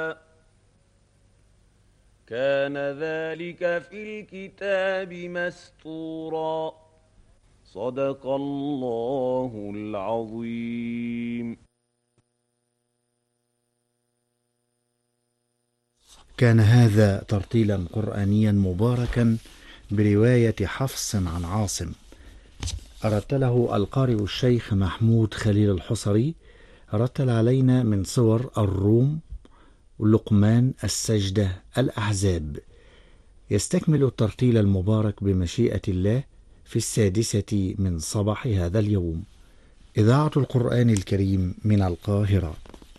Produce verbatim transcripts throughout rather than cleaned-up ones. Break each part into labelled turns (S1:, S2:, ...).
S1: كان ذلك في الكتاب مسطورا. صدق الله العظيم.
S2: كان هذا ترتيلا قرآنيا مباركا برواية حفص عن عاصم، رتله القارئ الشيخ محمود خليل الحصري. رتل علينا من صور الروم، لقمان، السجدة، الأحزاب. يستكمل الترتيل المبارك بمشيئة الله في السادسة من صباح هذا اليوم. إذاعة القرآن الكريم من القاهرة.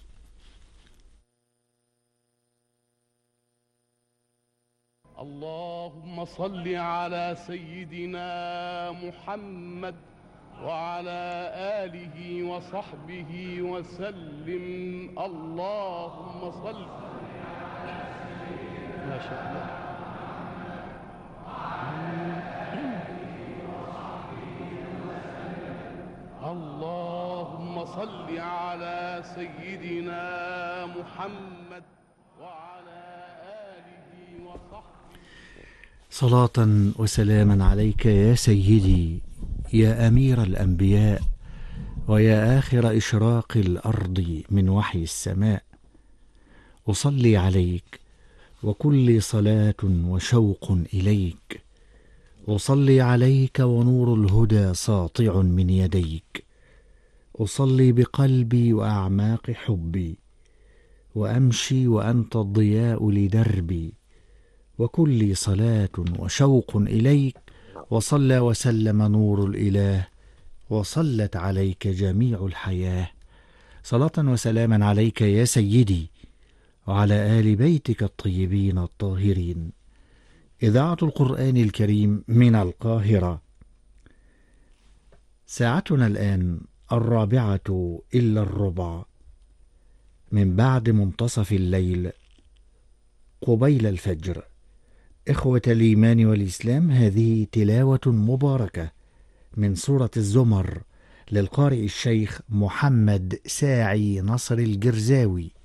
S3: اللهم صل على سيدنا محمد وعلى آله وصحبه وسلم. اللهم صل ما شاء الله. اللهم صل على سيدنا محمد وعلى آله وصحبه.
S2: صلاة وسلاما عليك يا سيدي، يا أمير الأنبياء، ويا آخر إشراق الأرض من وحي السماء. أصلي عليك وكل صلاة وشوق إليك. أصلي عليك ونور الهدى ساطع من يديك. أصلي بقلبي وأعماق حبي، وأمشي وأنت الضياء لدربي، وكل صلاة وشوق إليك. وصلى وسلم نور الإله، وصلت عليك جميع الحياة. صلاة وسلاما عليك يا سيدي، وعلى آل بيتك الطيبين الطاهرين. إذاعة القرآن الكريم من القاهرة. ساعتنا الآن الرابعة إلا الربع من بعد منتصف الليل قبيل الفجر. إخوة الإيمان والإسلام، هذه تلاوة مباركة من سورة الزمر للقارئ الشيخ محمد ساعي نصر الجرزاوي،